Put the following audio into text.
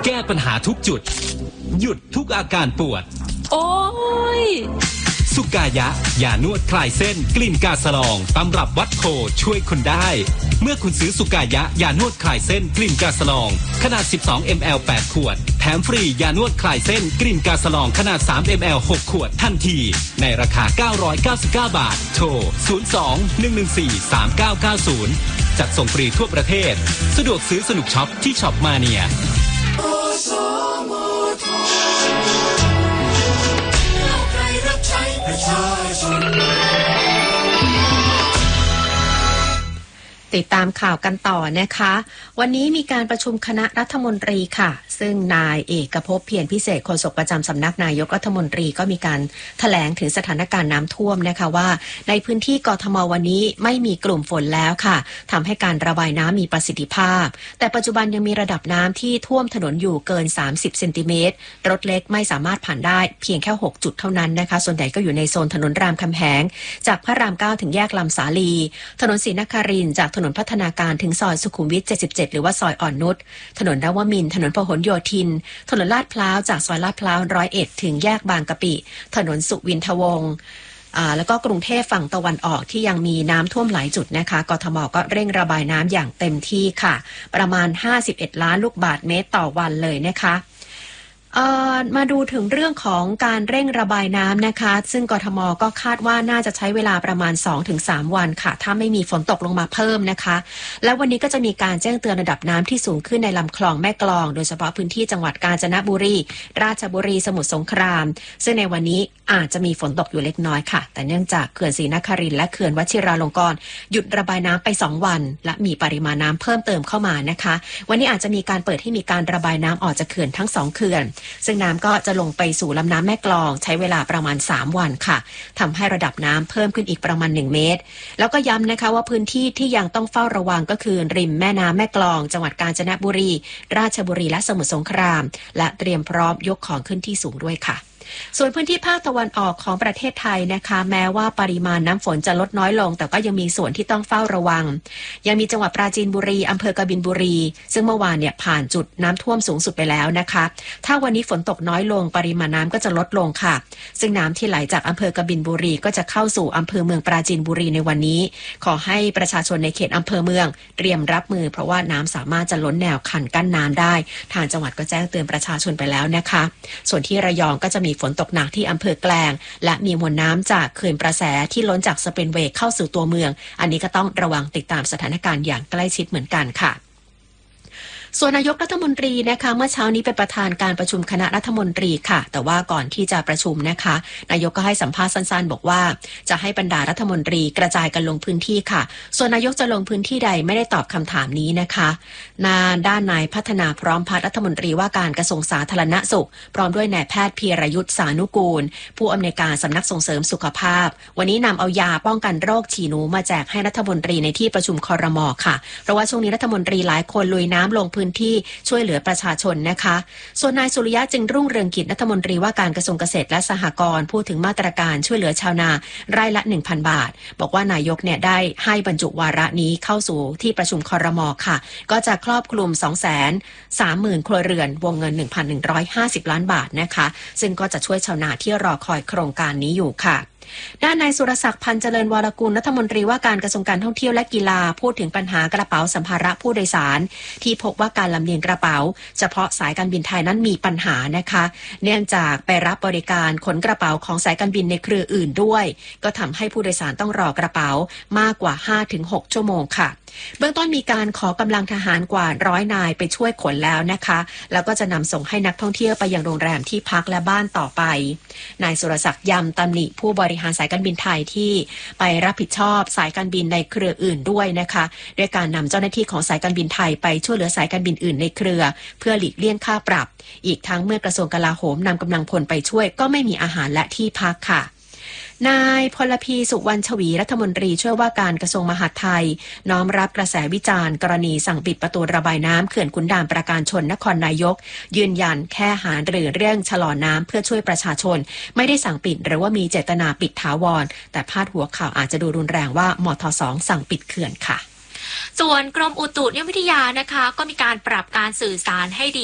แก้ปัญหาทุกจุดหยุดทุกอาการปวดโอ้ยสุกายะยานวดคลายเส้นกลิ่นกาสลองตำรับวัดโพช่วยคุณได้เมื่อคุณซื้อสุกายะยานวดคลายเส้นกลิ่นกาสลองขนาด12 ml 8 ขวดแถมฟรียานวดคลายเส้นกลิ่นกาสลองขนาด3 ml 6 ขวดทันทีในราคา999 บาทโทร02-114-3990จัดส่งฟรีทั่วประเทศสะดวกซื้อสนุกช็อปที่ช็อปมาเนียติดตามข่าวกันต่อนะคะวันนี้มีการประชุมคณะรัฐมนตรีค่ะซึ่งนายเอกภพเพียรพิเศษโฆษกประจำสำนักนายกรัฐมนตรีก็มีการแถลงถึงสถานการณ์น้ำท่วมนะคะว่าในพื้นที่กทมวันนี้ไม่มีกลุ่มฝนแล้วค่ะทำให้การระบายน้ำมีประสิทธิภาพแต่ปัจจุบันยังมีระดับน้ำที่ท่วมถนนอยู่เกิน30 เซนติเมตรรถเล็กไม่สามารถผ่านได้เพียงแค่6 จุดเท่านั้นนะคะส่วนใหญ่ก็อยู่ในโซนถนนรามคำแหงจากพระราม 9ถึงแยกลำสาลีถนนศรีนครินทร์จากถนนพัฒนาการถึงซอยสุขุมวิท77หรือว่าซอยอ่อนนุชถนนนวมินทร์ถนนพหลโยธินถนนลาดพร้าวจากซอยลาดพร้าว101ถึงแยกบางกะปิถนนสุวินทวงศ์แล้วก็กรุงเทพฝั่งตะวันออกที่ยังมีน้ำท่วมหลายจุดนะคะกทมก็เร่งระบายน้ำอย่างเต็มที่ค่ะประมาณ51 ล้านลูกบาศก์เมตรต่อวันเลยนะคะมาดูถึงเรื่องของการเร่งระบายน้ำนะคะซึ่งกทมก็คาดว่าน่าจะใช้เวลาประมาณ 2-3 วันค่ะถ้าไม่มีฝนตกลงมาเพิ่มนะคะและวันนี้ก็จะมีการแจ้งเตือนระดับน้ำที่สูงขึ้นในลำคลองแม่กลองโดยเฉพาะพื้นที่จังหวัดกาญจนบุรีราชบุรีสมุทรสงครามซึ่งในวันนี้อาจจะมีฝนตกอยู่เล็กน้อยค่ะแต่เนื่องจากเขื่อนศรีนครินทร์และเขื่อนวชิราลงกรณ์หยุดระบายน้ำไป2 วันและมีปริมาณน้ำเพิ่มเติมเข้ามานะคะวันนี้อาจจะมีการเปิดให้มีการระบายน้ำออกจากเขื่อนทั้ง2 เขื่อนซึ่งน้ำก็จะลงไปสู่ลำน้ำแม่กลองใช้เวลาประมาณ3 วันค่ะทำให้ระดับน้ำเพิ่มขึ้นอีกประมาณ1 เมตรแล้วก็ย้ำนะคะว่าพื้นที่ที่ยังต้องเฝ้าระวังก็คือริมแม่น้ำแม่กลองจังหวัดกาญจนบุรีราชบุรีและสมุทรสงครามและเตรียมพร้อมยกของขึ้นที่สูงด้วยค่ะส่วนพื้นที่ภาคตะวันออกของประเทศไทยนะคะแม้ว่าปริมาณน้ำฝนจะลดน้อยลงแต่ก็ยังมีส่วนที่ต้องเฝ้าระวังยังมีจังหวัดปราจีนบุรีอำเภอกบินบุรีซึ่งเมื่อวานเนี่ยผ่านจุดน้ำท่วมสูงสุดไปแล้วนะคะถ้าวันนี้ฝนตกน้อยลงปริมาณน้ำก็จะลดลงค่ะซึ่งน้ำที่ไหลจากอำเภอกบินบุรีก็จะเข้าสู่อำเภอเมืองปราจีนบุรีในวันนี้ขอให้ประชาชนในเขตอำเภอเมืองเตรียมรับมือเพราะว่าน้ำสามารถจะล้นแนวคันกั้นน้ำได้ทางจังหวัดก็แจ้งเตือนประชาชนไปแล้วนะคะส่วนที่ระยองก็จะมีฝนตกหนักที่อำเภอแกลงและมีมวลน้ำจากเขื่อนประแสที่ล้นจากสเปนเวย์เข้าสู่ตัวเมืองอันนี้ก็ต้องระวังติดตามสถานการณ์อย่างใกล้ชิดเหมือนกันค่ะส่วนนายกรัฐมนตรีนะคะเมื่อเช้านี้เป็นประธานการประชุมคณะรัฐมนตรีค่ะแต่ว่าก่อนที่จะประชุมนะคะนายกก็ให้สัมภาษณ์สั้นๆบอกว่าจะให้บรรดารัฐมนตรีกระจายกันลงพื้นที่ค่ะส่วนนายกจะลงพื้นที่ใดไม่ได้ตอบคำถามนี้นะคะด้านนายพัฒนาพร้อมพัฒน์รัฐมนตรีว่าการกระทรวงสาธารณสุขพร้อมด้วยนายแพทย์พีรยุทธ์สานุกูลผู้อำนวยการสำนักส่งเสริมสุขภาพวันนี้นำเอายาป้องกันโรคฉี่หนูมาแจกให้รัฐมนตรีในที่ประชุมครม.ค่ะเพราะว่าช่วงนี้รัฐมนตรีหลายคนลุยน้ำลงพื้นที่ช่วยเหลือประชาชนนะคะส่วนนายสุริยะจึงรุ่งเรืองกิจรัฐมนตรีว่าการกระทรวงเกษตรและสหกรณ์พูดถึงมาตรการช่วยเหลือชาวนาไร่ละ 1,000 บาทบอกว่านายกเนี่ยได้ให้บรรจุวาระนี้เข้าสู่ที่ประชุมครม.ค่ะก็จะครอบคลุม 230,000 ครัวเรือนวงเงิน 1,150 ล้านบาทนะคะซึ่งก็จะช่วยชาวนาที่รอคอยโครงการนี้อยู่ค่ะด้านนายสุรศักดิ์พันธ์เจริญวรกุลรัฐมนตรีว่าการกระทรวงการท่องเที่ยวและกีฬาพูดถึงปัญหากระเป๋าสัมภาระผู้โดยสารที่พบว่าการลำเลียงกระเป๋าเฉพาะสายการบินไทยนั้นมีปัญหานะคะเนื่องจากไปรับบริการขนกระเป๋าของสายการบินในเครืออื่นด้วยก็ทำให้ผู้โดยสารต้องรอกระเป๋ามากกว่า 5-6 ชั่วโมงค่ะเบื้องต้นมีการขอกำลังทหารกว่า100 นายไปช่วยขนแล้วนะคะแล้วก็จะนำส่งให้นักท่องเที่ยวไปยังโรงแรมที่พักและบ้านต่อไปนายสุรศักดิ์ย้ำตำหนิผู้บริหารสายการบินไทยที่ไปรับผิดชอบสายการบินในเครืออื่นด้วยนะคะด้วยการนำเจ้าหน้าที่ของสายการบินไทยไปช่วยเหลือสายการบินอื่นในเครือเพื่อหลีกเลี่ยงค่าปรับอีกทั้งเมื่อกระทรวงกลาโหมนำกำลังพลไปช่วยก็ไม่มีอาหารและที่พักค่ะนายพลพีสุวรรณชวีรัฐมนตรีช่วยว่าการกระทรวงมหาดไทยน้อมรับกระแสวิจารณ์กรณีสั่งปิดประตูระบายน้ำเขื่อนขุนด่านปราการชนนครนายกยืนยันแค่หารือเรื่องชะลอน้ำเพื่อช่วยประชาชนไม่ได้สั่งปิดหรือว่ามีเจตนาปิดถาวรแต่พาดหัวข่าวอาจจะดูรุนแรงว่ามท.2 สั่งปิดเขื่อนค่ะส่วนกรมอุตุนิยมวิทยานะคะก็มีการปรับการสื่อสารให้ดี